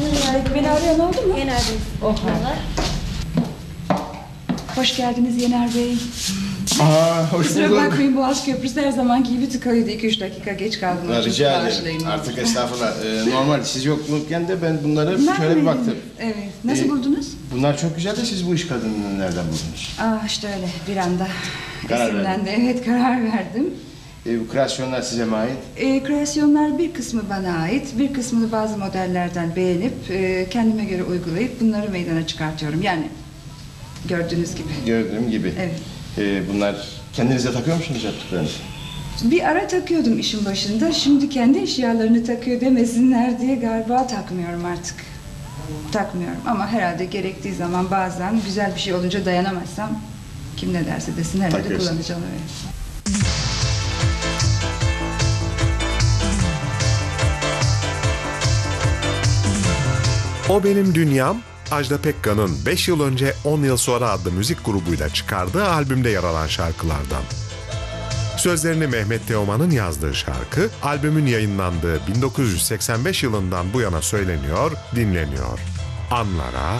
Peki beni arayan oldu mu? Yener Bey. Oh, hoş geldiniz Yener Bey. Hoş Kusura bulduk. bakmayın, Boğaz Köprüsü her zamanki gibi tıkalıydı. 2-3 dakika geç kaldım. Çok Rica bağışlayın. ederim. Artık estağfurullah. Normal, siz yokken de ben bunlara Ben şöyle bir miydim? baktım. Evet. Nasıl buldunuz? Bunlar çok güzel de siz bu iş kadınını nereden buldunuz? İşte öyle bir anda Karar esinlendi. Evet, karar verdim. Bu kreasyonlar size mi ait? Kreasyonlar bir kısmı bana ait, bir kısmını bazı modellerden beğenip kendime göre uygulayıp bunları meydana çıkartıyorum. Yani gördüğünüz gibi. Gördüğüm gibi. Evet. Bunlar kendinize takıyor musunuz yaptıklarınızı? Bir ara takıyordum işin başında. Şimdi kendi eşyalarını takıyor demesinler diye galiba takmıyorum artık. Takmıyorum ama herhalde gerektiği zaman bazen güzel bir şey olunca dayanamazsam kim ne derse desin herhalde Takıyorsun. kullanacağım, evet. O Benim Dünyam, Ajda Pekkan'ın 5 yıl önce 10 yıl sonra adlı müzik grubuyla çıkardığı albümde yer alan şarkılardan. Sözlerini Mehmet Teoman'ın yazdığı şarkı, albümün yayınlandığı 1985 yılından bu yana söyleniyor, dinleniyor. Anlara,